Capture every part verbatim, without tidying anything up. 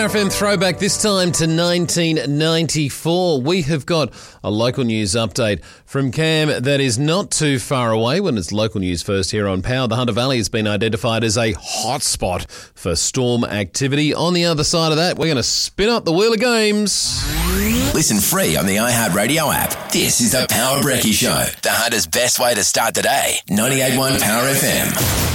F M throwback this time to nineteen ninety-four. We have got a local news update from Cam that is not too far away. When it's local news first here on Power, the Hunter Valley has been identified as a hotspot for storm activity. On the other side of that, we're going to spin up the wheel of games. Listen free on the iHeartRadio app. This is the Power Brekkie Show, the Hunter's best way to start the day. ninety-eight point one Power F M.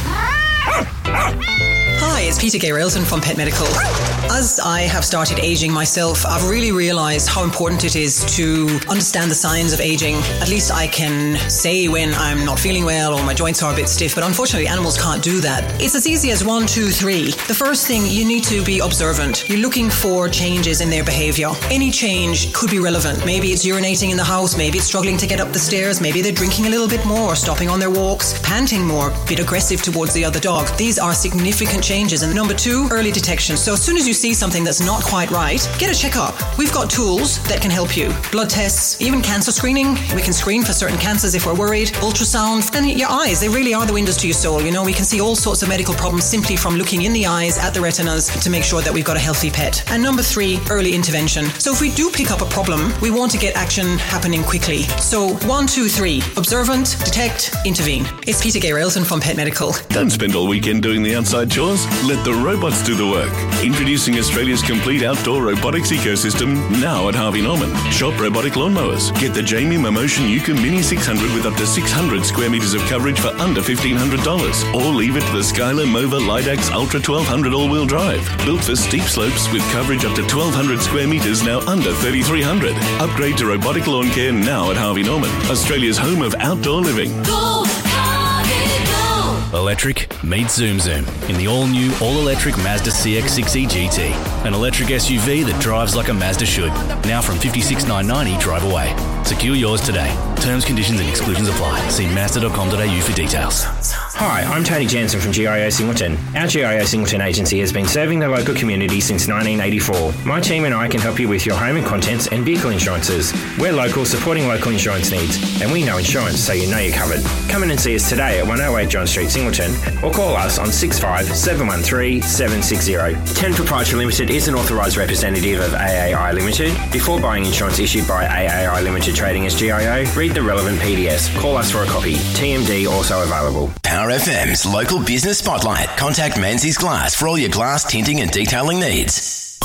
Hi, it's Peter Gay-Railton from Pet Medical. As I have started aging myself, I've really realised how important it is to understand the signs of aging. At least I can say when I'm not feeling well or my joints are a bit stiff, but unfortunately animals can't do that. It's as easy as one, two, three. The first thing, you need to be observant. You're looking for changes in their behaviour. Any change could be relevant. Maybe it's urinating in the house, maybe it's struggling to get up the stairs, maybe they're drinking a little bit more, stopping on their walks, panting more, a bit aggressive towards the other dog. These are significant changes. And number two, early detection. So as soon as you see something that's not quite right, get a checkup. We've got tools that can help you. Blood tests, even cancer screening. We can screen for certain cancers if we're worried. Ultrasound. And your eyes, they really are the windows to your soul. You know, we can see all sorts of medical problems simply from looking in the eyes at the retinas to make sure that we've got a healthy pet. And number three, early intervention. So if we do pick up a problem, we want to get action happening quickly. So one, two, three, observant, detect, intervene. It's Peter Gay-Railton from Pet Medical. Don't spend all weekend doing the outside chores. Let the robots do the work. Introducing Australia's complete outdoor robotics ecosystem now at Harvey Norman. Shop robotic lawnmowers. Get the Jamie Momotion Yuka Mini six hundred with up to six hundred square metres of coverage for under fifteen hundred dollars. Or leave it to the Skylar Mova Lidax Ultra twelve hundred all-wheel drive. Built for steep slopes with coverage up to twelve hundred square metres now under thirty-three hundred. Upgrade to robotic lawn care now at Harvey Norman. Australia's home of outdoor living. Go, Harvey, go! Electric meets Zoom Zoom in the all-new, all-electric Mazda C X six E G T. An electric S U V that drives like a Mazda should. Now from fifty-six thousand nine hundred ninety drive away. Secure yours today. Terms, conditions and exclusions apply. See mazda dot com dot a u for details. Hi, I'm Tony Jansen from G I O Singleton. Our G I O Singleton agency has been serving the local community since nineteen eighty-four. My team and I can help you with your home and contents and vehicle insurances. We're local, supporting local insurance needs, and we know insurance, so you know you're covered. Come in and see us today at one oh eight John Street, Singleton, or call us on six five seven one three seven six zero. ten Proprietary Limited is an authorised representative of A A I Limited. Before buying insurance issued by A A I Limited trading as G I O, read the relevant P D S. Call us for a copy. T M D also available. Power F M's local business spotlight. Contact Menzies Glass for all your glass tinting and detailing needs.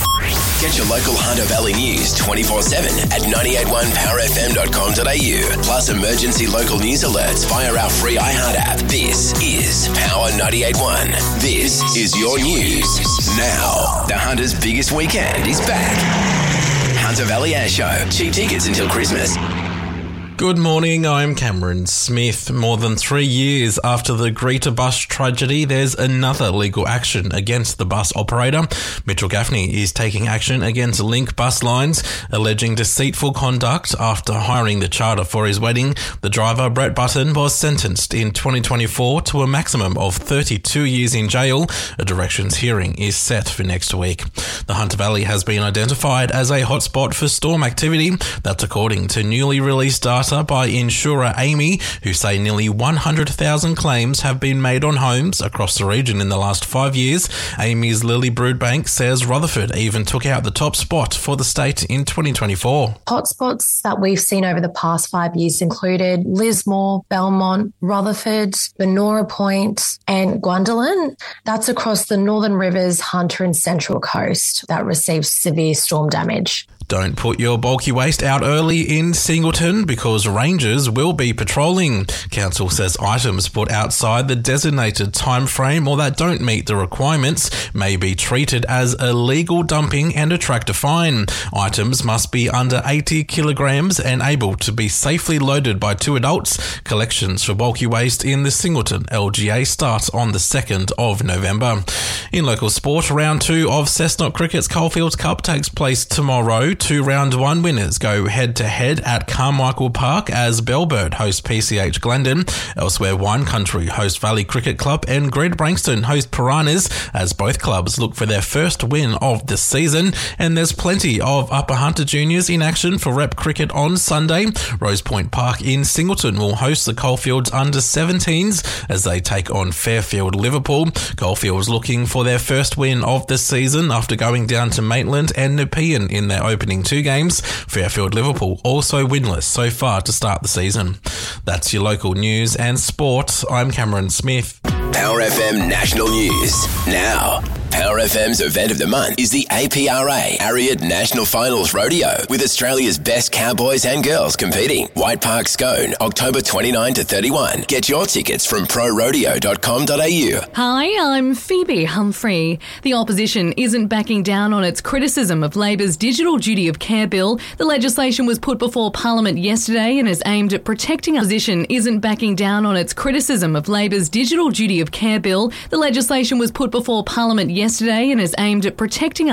Get your local Hunter Valley news twenty-four seven at nine eight one power f m dot com dot a u. Plus emergency local news alerts via our free iHeart app. This is Power ninety-eight point one. This is your news. Now, the Hunter's biggest weekend is back. Hunter Valley Air Show. Cheap tickets until Christmas. Good morning, I'm Cameron Smith. More than three years after the Greta bus tragedy, there's another legal action against the bus operator. Mitchell Gaffney is taking action against Link Bus Lines, alleging deceitful conduct after hiring the charter for his wedding. The driver, Brett Button, was sentenced in twenty twenty-four to a maximum of thirty-two years in jail. A directions hearing is set for next week. The Hunter Valley has been identified as a hotspot for storm activity. That's according to newly released data by insurer Amy, who say nearly one hundred thousand claims have been made on homes across the region in the last five years. Amy's Lily Broodbank says Rutherford even took out the top spot for the state in twenty twenty-four. Hotspots that we've seen over the past five years included Lismore, Belmont, Rutherford, Benora Point and Gwendolyn. That's across the Northern Rivers, Hunter and Central Coast that received severe storm damage. Don't put your bulky waste out early in Singleton because rangers will be patrolling. Council says items put outside the designated time frame or that don't meet the requirements may be treated as illegal dumping and attract a fine. Items must be under eighty kilograms and able to be safely loaded by two adults. Collections for bulky waste in the Singleton L G A start on the second of November. In local sport, round two of Cessnock Cricket's Coalfields Cup takes place tomorrow. two round one winners go head-to-head at Carmichael Park as Bellbird host P C H Glendon. Elsewhere, Wine Country host Valley Cricket Club and Great Brankston host Piranhas as both clubs look for their first win of the season. And there's plenty of Upper Hunter Juniors in action for rep cricket on Sunday. Rose Point Park in Singleton will host the Coalfields under seventeens as they take on Fairfield Liverpool. Coalfields looking for their first win of the season after going down to Maitland and Nepean in their opening two games. Fairfield Liverpool also winless so far to start the season. That's your local news and sport. I'm Cameron Smith. Power F M National News now. Power F M's event of the month is the A P R A Ariat National Finals Rodeo with Australia's best cowboys and girls competing. White Park Scone, October twenty-ninth to thirty-first. Get your tickets from pro rodeo dot com dot a u. Hi, I'm Phoebe Humphrey. The opposition isn't backing down on its criticism of Labor's Digital Duty of Care bill. The legislation was put before Parliament yesterday and is aimed at protecting our opposition isn't backing down on its criticism of Labor's Digital Duty of Care bill. The legislation was put before Parliament yesterday and is aimed at protecting